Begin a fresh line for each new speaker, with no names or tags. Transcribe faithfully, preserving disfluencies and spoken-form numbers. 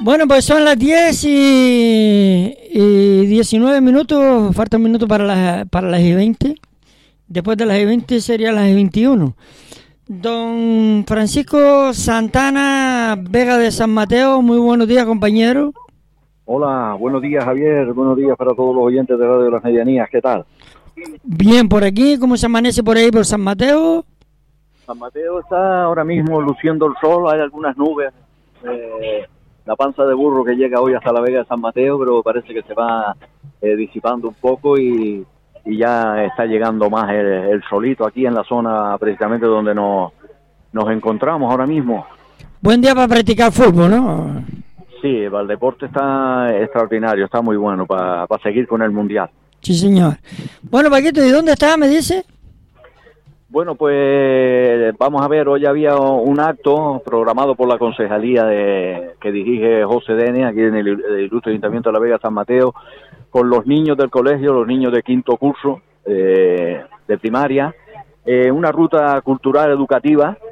Bueno, pues son las diez y, y diecinueve minutos, falta un minuto para las, para las y veinte. Después de las y veinte sería las y veintiuno. Don Francisco Santana Vega de San Mateo, muy buenos días, compañero.
Hola, buenos días, Javier, buenos días para todos los oyentes de Radio de las Medianías, ¿qué tal?
Bien, por aquí, ¿cómo se amanece por ahí, por San Mateo?
San Mateo está ahora mismo luciendo el sol, hay algunas nubes, eh, la panza de burro que llega hoy hasta la Vega de San Mateo, pero parece que se va eh, disipando un poco y, y ya está llegando más el, el solito aquí en la zona precisamente donde nos, nos encontramos ahora mismo.
Buen día para practicar fútbol, ¿no?
Sí, el deporte está extraordinario, está muy bueno para pa seguir con el Mundial.
Sí, señor. Bueno, Paquito, ¿y dónde está, me dice?
Bueno, pues vamos a ver, hoy había un acto programado por la concejalía de, que dirige José Dene, aquí en el, el Ilustre Ayuntamiento de la Vega San Mateo, con los niños del colegio, los niños de quinto curso eh, de primaria, eh, una ruta cultural educativa